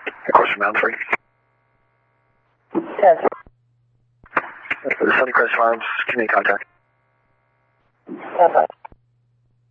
Question Mountain 3. 10. Sunny Crest Farms, community contact. Bye-bye.